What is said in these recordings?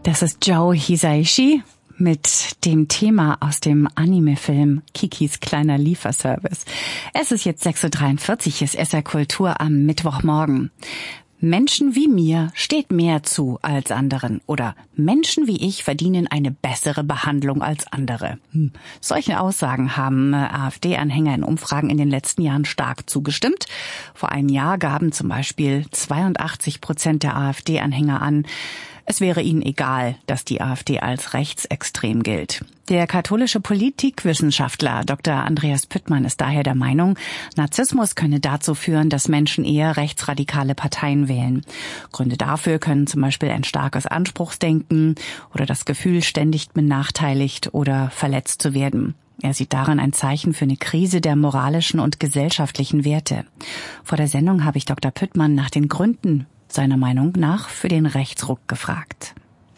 Das ist Joe Hisaishi mit dem Thema aus dem Anime-Film Kikis kleiner Lieferservice. Es ist jetzt 6.43 Uhr, ist SR Kultur am Mittwochmorgen. Menschen wie mir steht mehr zu als anderen oder Menschen wie ich verdienen eine bessere Behandlung als andere. Solchen Aussagen haben AfD-Anhänger in Umfragen in den letzten Jahren stark zugestimmt. Vor einem Jahr gaben zum Beispiel 82% der AfD-Anhänger an, es wäre ihnen egal, dass die AfD als rechtsextrem gilt. Der katholische Politikwissenschaftler Dr. Andreas Püttmann ist daher der Meinung, Narzissmus könne dazu führen, dass Menschen eher rechtsradikale Parteien wählen. Gründe dafür können zum Beispiel ein starkes Anspruchsdenken oder das Gefühl, ständig benachteiligt oder verletzt zu werden. Er sieht darin ein Zeichen für eine Krise der moralischen und gesellschaftlichen Werte. Vor der Sendung habe ich Dr. Püttmann nach den Gründen seiner Meinung nach für den Rechtsruck gefragt.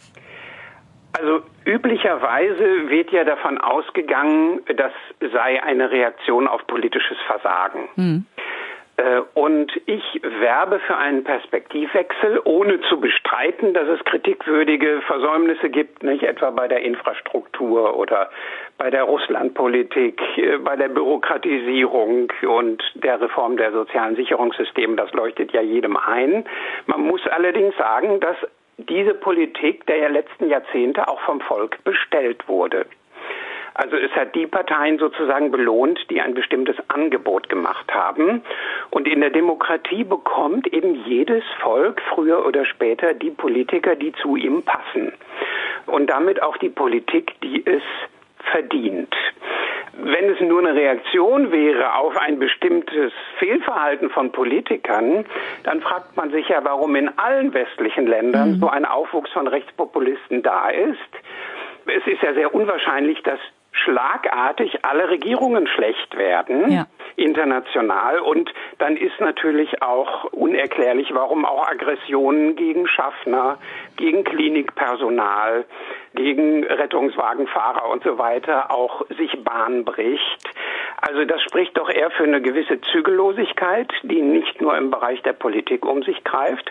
Also üblicherweise wird ja davon ausgegangen, das sei eine Reaktion auf politisches Versagen. Und ich werbe für einen Perspektivwechsel, ohne zu bestreiten, dass es kritikwürdige Versäumnisse gibt, nicht etwa bei der Infrastruktur oder bei der Russlandpolitik, bei der Bürokratisierung und der Reform der sozialen Sicherungssysteme. Das leuchtet ja jedem ein. Man muss allerdings sagen, dass diese Politik der letzten Jahrzehnte auch vom Volk bestellt wurde. Also es hat die Parteien sozusagen belohnt, die ein bestimmtes Angebot gemacht haben. Und in der Demokratie bekommt eben jedes Volk früher oder später die Politiker, die zu ihm passen. Und damit auch die Politik, die es verdient. Wenn es nur eine Reaktion wäre auf ein bestimmtes Fehlverhalten von Politikern, dann fragt man sich ja, warum in allen westlichen Ländern so ein Aufwuchs von Rechtspopulisten da ist. Es ist ja sehr unwahrscheinlich, dass schlagartig alle Regierungen schlecht werden, international. Und dann ist natürlich auch unerklärlich, warum auch Aggressionen gegen Schaffner, gegen Klinikpersonal, gegen Rettungswagenfahrer und so weiter auch sich Bahn bricht. Also das spricht doch eher für eine gewisse Zügellosigkeit, die nicht nur im Bereich der Politik um sich greift.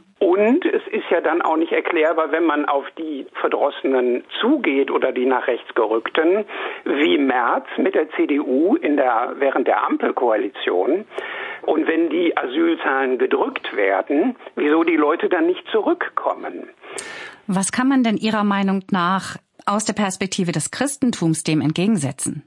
Und es ist ja dann auch nicht erklärbar, wenn man auf die Verdrossenen zugeht oder die nach rechts gerückten, wie Merz mit der CDU während der Ampelkoalition. Und wenn die Asylzahlen gedrückt werden, wieso die Leute dann nicht zurückkommen? Was kann man denn Ihrer Meinung nach aus der Perspektive des Christentums dem entgegensetzen?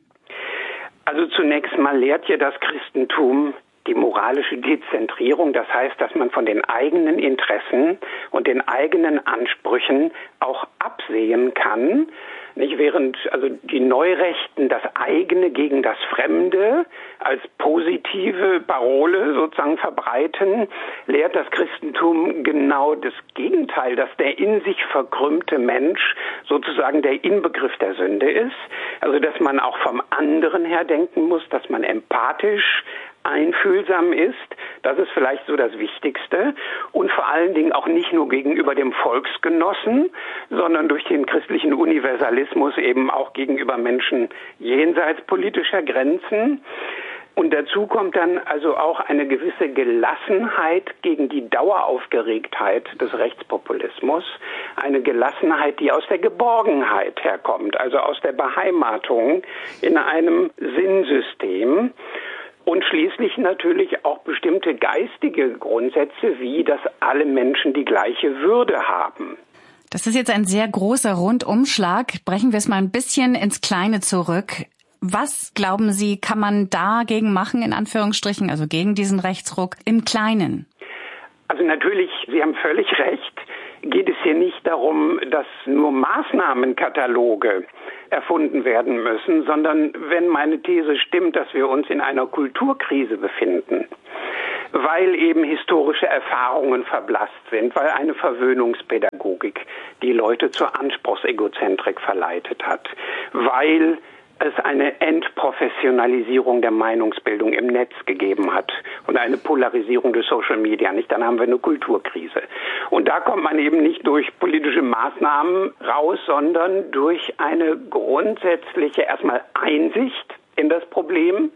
Also zunächst mal lehrt ja das Christentum die moralische Dezentrierung, das heißt, dass man von den eigenen Interessen und den eigenen Ansprüchen auch absehen kann, nicht, während also die Neurechten das eigene gegen das Fremde als positive Parole sozusagen verbreiten, lehrt das Christentum genau das Gegenteil, dass der in sich verkrümmte Mensch sozusagen der Inbegriff der Sünde ist, also dass man auch vom anderen her denken muss, dass man empathisch einfühlsam ist, das ist vielleicht so das Wichtigste und vor allen Dingen auch nicht nur gegenüber dem Volksgenossen, sondern durch den christlichen Universalismus eben auch gegenüber Menschen jenseits politischer Grenzen. Und dazu kommt dann also auch eine gewisse Gelassenheit gegen die Daueraufgeregtheit des Rechtspopulismus, eine Gelassenheit, die aus der Geborgenheit herkommt, also aus der Beheimatung in einem Sinnsystem. Und schließlich natürlich auch bestimmte geistige Grundsätze, wie dass alle Menschen die gleiche Würde haben. Das ist jetzt ein sehr großer Rundumschlag. Brechen wir es mal ein bisschen ins Kleine zurück. Was, glauben Sie, kann man dagegen machen, in Anführungsstrichen, also gegen diesen Rechtsruck im Kleinen? Also natürlich, Sie haben völlig recht, geht es hier nicht darum, dass nur Maßnahmenkataloge erfunden werden müssen, sondern wenn meine These stimmt, dass wir uns in einer Kulturkrise befinden, weil eben historische Erfahrungen verblasst sind, weil eine Verwöhnungspädagogik die Leute zur Anspruchsegozentrik verleitet hat, weil es eine Entprofessionalisierung der Meinungsbildung im Netz gegeben hat und eine Polarisierung durch Social Media, nicht? Dann haben wir eine Kulturkrise. Und da kommt man eben nicht durch politische Maßnahmen raus, sondern durch eine grundsätzliche erstmal Einsicht in das Problem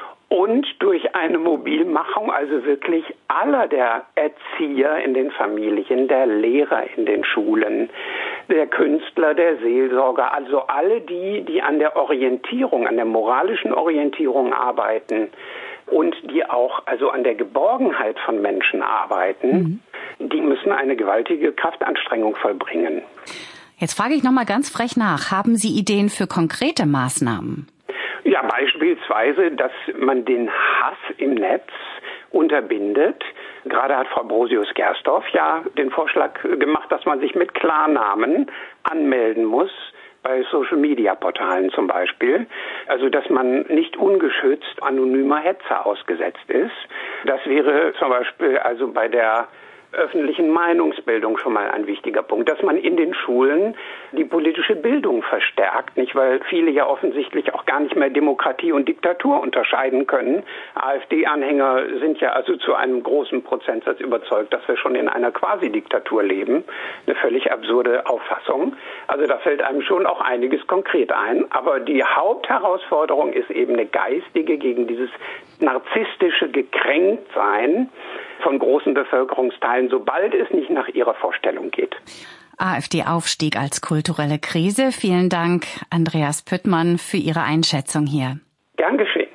und durch eine Mobilmachung, also wirklich aller der Erzieher in den Familien, der Lehrer in den Schulen, der Künstler, der Seelsorger, also alle die an der Orientierung, an der moralischen Orientierung arbeiten und die auch also an der Geborgenheit von Menschen arbeiten, die müssen eine gewaltige Kraftanstrengung vollbringen. Jetzt frage ich nochmal ganz frech nach. Haben Sie Ideen für konkrete Maßnahmen? Ja, beispielsweise, dass man den Hass im Netz unterbindet. Gerade hat Frau Brosius-Gersdorf ja den Vorschlag gemacht, dass man sich mit Klarnamen anmelden muss, bei Social-Media-Portalen zum Beispiel. Also, dass man nicht ungeschützt anonymer Hetze ausgesetzt ist. Das wäre zum Beispiel also bei der öffentlichen Meinungsbildung schon mal ein wichtiger Punkt, dass man in den Schulen die politische Bildung verstärkt, nicht, weil viele ja offensichtlich auch gar nicht mehr Demokratie und Diktatur unterscheiden können. AfD-Anhänger sind ja also zu einem großen Prozentsatz überzeugt, dass wir schon in einer Quasi-Diktatur leben. Eine völlig absurde Auffassung. Also da fällt einem schon auch einiges konkret ein. Aber die Hauptherausforderung ist eben eine geistige gegen dieses narzisstische Gekränktsein von großen Bevölkerungsteilen, sobald es nicht nach ihrer Vorstellung geht. AfD-Aufstieg als kulturelle Krise. Vielen Dank, Andreas Püttmann, für Ihre Einschätzung hier. Gern geschehen.